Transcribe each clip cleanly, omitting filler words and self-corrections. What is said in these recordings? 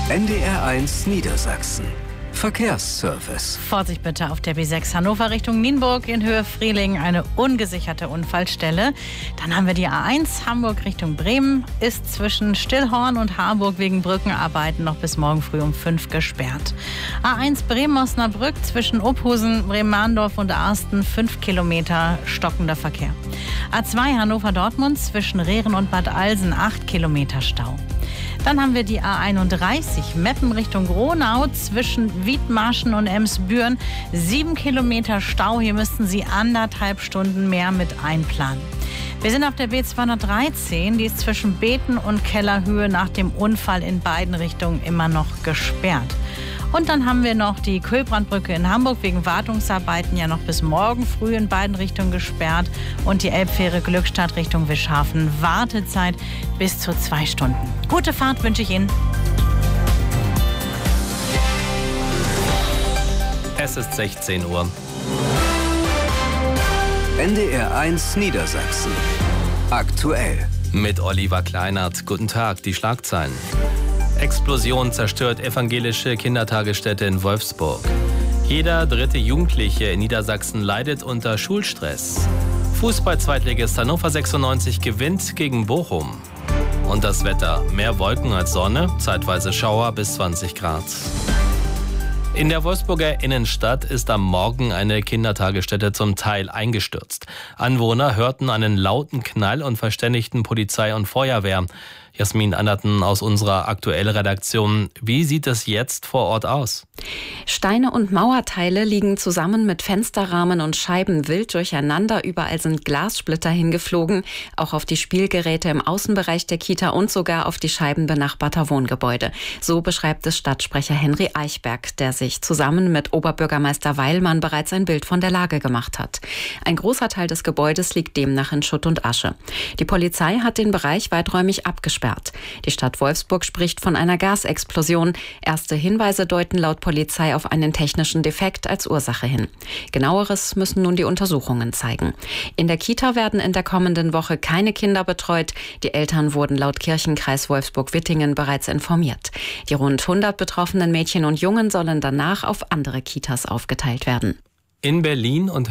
NDR1 Niedersachsen. Verkehrsservice. Vorsicht bitte auf der B6 Hannover Richtung Nienburg in Höhe Frieling, eine ungesicherte Unfallstelle. Dann haben wir die A1 Hamburg Richtung Bremen, ist zwischen Stillhorn und Harburg wegen Brückenarbeiten noch bis morgen früh um 5 gesperrt. A1 Bremen-Osnabrück zwischen Ophusen, Bremen-Mahndorf und Arsten 5 Kilometer stockender Verkehr. A2 Hannover-Dortmund zwischen Rehren und Bad Alsen 8 Kilometer Stau. Dann haben wir die A31 Meppen Richtung Gronau zwischen Wiedmarschen und Emsbüren. 7 Kilometer Stau. Hier müssten Sie 1,5 Stunden mehr mit einplanen. Wir sind auf der B213. Die ist zwischen Beten und Kellerhöhe nach dem Unfall in beiden Richtungen immer noch gesperrt. Und dann haben wir noch die Köhlbrandbrücke in Hamburg wegen Wartungsarbeiten ja noch bis morgen früh in beiden Richtungen gesperrt. Und die Elbfähre Glückstadt Richtung Wischhafen. Wartezeit bis zu 2 Stunden. Gute Fahrt wünsche ich Ihnen. Es ist 16 Uhr. NDR1 Niedersachsen. Aktuell. Mit Oliver Kleinert. Guten Tag, die Schlagzeilen. Explosion zerstört evangelische Kindertagesstätte in Wolfsburg. Jeder dritte Jugendliche in Niedersachsen leidet unter Schulstress. Fußball-Zweitligist Hannover 96 gewinnt gegen Bochum. Und das Wetter: mehr Wolken als Sonne, zeitweise Schauer bis 20 Grad. In der Wolfsburger Innenstadt ist am Morgen eine Kindertagesstätte zum Teil eingestürzt. Anwohner hörten einen lauten Knall und verständigten Polizei und Feuerwehr. Jasmin Anderten aus unserer Aktuell-Redaktion. Wie sieht es jetzt vor Ort aus? Steine und Mauerteile liegen zusammen mit Fensterrahmen und Scheiben wild durcheinander. Überall sind Glassplitter hingeflogen, auch auf die Spielgeräte im Außenbereich der Kita und sogar auf die Scheiben benachbarter Wohngebäude. So beschreibt es Stadtsprecher Henry Eichberg, der sich zusammen mit Oberbürgermeister Weilmann bereits ein Bild von der Lage gemacht hat. Ein großer Teil des Gebäudes liegt demnach in Schutt und Asche. Die Polizei hat den Bereich weiträumig abgesperrt. Die Stadt Wolfsburg spricht von einer Gasexplosion. Erste Hinweise deuten laut Polizei auf einen technischen Defekt als Ursache hin. Genaueres müssen nun die Untersuchungen zeigen. In der Kita werden in der kommenden Woche keine Kinder betreut. Die Eltern wurden laut Kirchenkreis Wolfsburg-Wittingen bereits informiert. Die rund 100 betroffenen Mädchen und Jungen sollen danach auf andere Kitas aufgeteilt werden. In Berlin und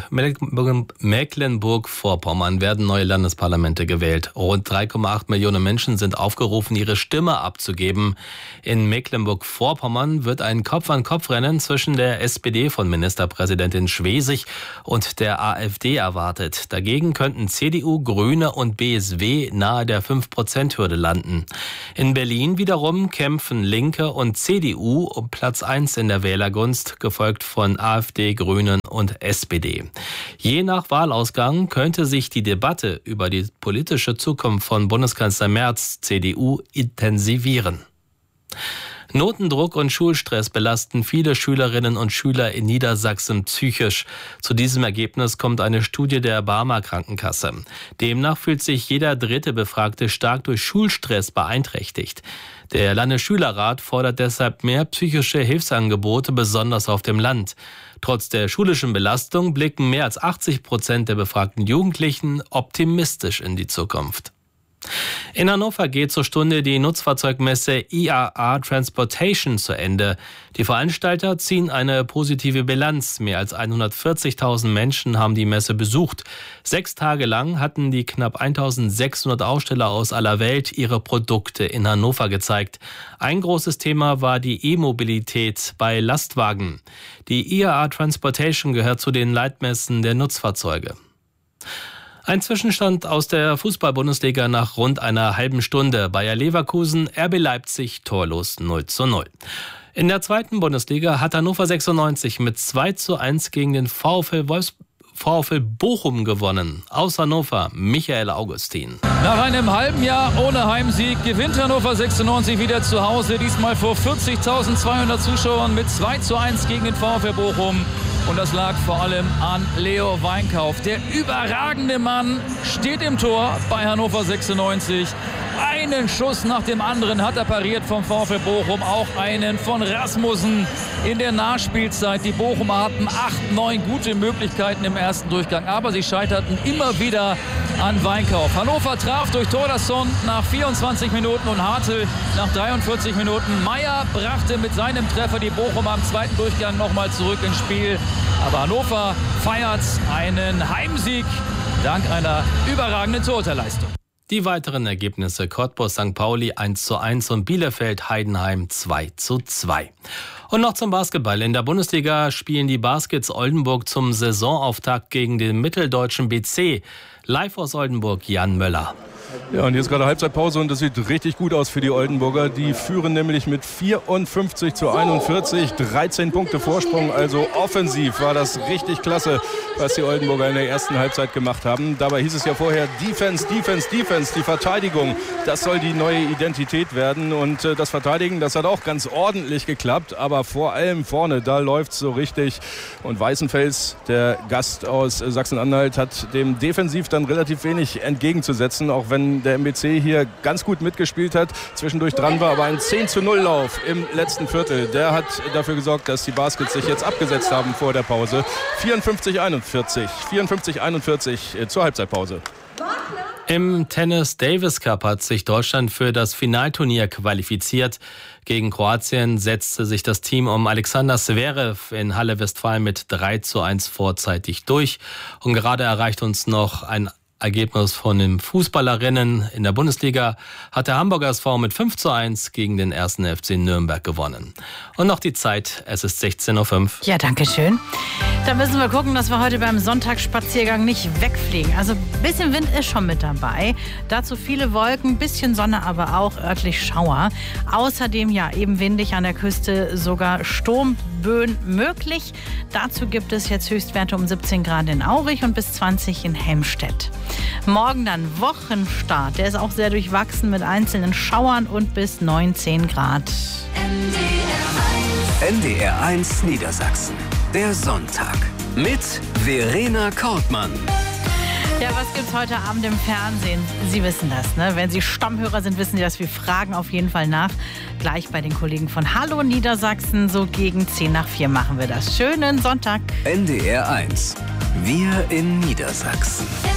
Mecklenburg-Vorpommern werden neue Landesparlamente gewählt. Rund 3,8 Millionen Menschen sind aufgerufen, ihre Stimme abzugeben. In Mecklenburg-Vorpommern wird ein Kopf-an-Kopf-Rennen zwischen der SPD von Ministerpräsidentin Schwesig und der AfD erwartet. Dagegen könnten CDU, Grüne und BSW nahe der 5%-Hürde landen. In Berlin wiederum kämpfen Linke und CDU um Platz 1 in der Wählergunst, gefolgt von AfD, Grünen und SPD. Je nach Wahlausgang könnte sich die Debatte über die politische Zukunft von Bundeskanzler Merz, CDU, intensivieren. Notendruck und Schulstress belasten viele Schülerinnen und Schüler in Niedersachsen psychisch. Zu diesem Ergebnis kommt eine Studie der Barmer Krankenkasse. Demnach fühlt sich jeder dritte Befragte stark durch Schulstress beeinträchtigt. Der Landesschülerrat fordert deshalb mehr psychische Hilfsangebote, besonders auf dem Land. Trotz der schulischen Belastung blicken mehr als 80% der befragten Jugendlichen optimistisch in die Zukunft. In Hannover geht zur Stunde die Nutzfahrzeugmesse IAA Transportation zu Ende. Die Veranstalter ziehen eine positive Bilanz. Mehr als 140.000 Menschen haben die Messe besucht. 6 Tage lang hatten die knapp 1.600 Aussteller aus aller Welt ihre Produkte in Hannover gezeigt. Ein großes Thema war die E-Mobilität bei Lastwagen. Die IAA Transportation gehört zu den Leitmessen der Nutzfahrzeuge. Ein Zwischenstand aus der Fußball-Bundesliga nach rund einer halben Stunde. Bayer Leverkusen, RB Leipzig torlos 0:0. In der zweiten Bundesliga hat Hannover 96 mit 2:1 gegen den VfL Bochum gewonnen. Aus Hannover, Michael Augustin. Nach einem halben Jahr ohne Heimsieg gewinnt Hannover 96 wieder zu Hause. Diesmal vor 40.200 Zuschauern mit 2:1 gegen den VfL Bochum. Und das lag vor allem an Leo Weinkauf. Der überragende Mann steht im Tor bei Hannover 96. Einen Schuss nach dem anderen hat er pariert vom VfL Bochum. Auch einen von Rasmussen in der Nachspielzeit. Die Bochumer hatten 8, 9 gute Möglichkeiten im ersten Durchgang. Aber sie scheiterten immer wieder an Weinkauf. Hannover traf durch Thordarson nach 24 Minuten und Hartl nach 43 Minuten. Meier brachte mit seinem Treffer die Bochumer am zweiten Durchgang nochmal zurück ins Spiel. Aber Hannover feiert einen Heimsieg dank einer überragenden Torhüterleistung. Die weiteren Ergebnisse: Cottbus St. Pauli 1:1 und Bielefeld Heidenheim 2:2. Und noch zum Basketball. In der Bundesliga spielen die Baskets Oldenburg zum Saisonauftakt gegen den mitteldeutschen BC. Live aus Oldenburg, Jan Möller. Ja, und jetzt gerade Halbzeitpause und das sieht richtig gut aus für die Oldenburger. Die führen nämlich mit 54:41, 13 Punkte Vorsprung. Also offensiv war das richtig klasse, was die Oldenburger in der ersten Halbzeit gemacht haben. Dabei hieß es ja vorher Defense, Defense, Defense. Die Verteidigung, das soll die neue Identität werden. Und das Verteidigen, das hat auch ganz ordentlich geklappt. Aber vor allem vorne, da läuft es so richtig. Und Weißenfels, der Gast aus Sachsen-Anhalt, hat dem defensiv dann relativ wenig entgegenzusetzen, auch wenn der MBC hier ganz gut mitgespielt hat, zwischendurch dran war, aber ein 10:0-Lauf im letzten Viertel, der hat dafür gesorgt, dass die Baskets sich jetzt abgesetzt haben vor der Pause. 54:41 zur Halbzeitpause. Im Tennis Davis Cup hat sich Deutschland für das Finalturnier qualifiziert. Gegen Kroatien setzte sich das Team um Alexander Zverev in Halle Westfalen mit 3:1 vorzeitig durch. Und gerade erreicht uns noch ein Ergebnis von den Fußballerinnen in der Bundesliga. Hat der Hamburger SV mit 5:1 gegen den 1. FC Nürnberg gewonnen. Und noch die Zeit, es ist 16:05 Uhr. Ja, danke schön. Da müssen wir gucken, dass wir heute beim Sonntagsspaziergang nicht wegfliegen. Also ein bisschen Wind ist schon mit dabei. Dazu viele Wolken, bisschen Sonne, aber auch örtlich Schauer. Außerdem ja eben windig an der Küste, sogar Sturmböen möglich. Dazu gibt es jetzt Höchstwerte um 17 Grad in Aurich und bis 20 in Helmstedt. Morgen dann Wochenstart. Der ist auch sehr durchwachsen mit einzelnen Schauern und bis 19 Grad. NDR1 Niedersachsen. Der Sonntag mit Verena Kortmann. Ja, was gibt's heute Abend im Fernsehen? Sie wissen das, ne? Wenn Sie Stammhörer sind, wissen Sie das. Wir fragen auf jeden Fall nach. Gleich bei den Kollegen von Hallo Niedersachsen. So gegen 3:10 machen wir das. Schönen Sonntag. NDR1. Wir in Niedersachsen.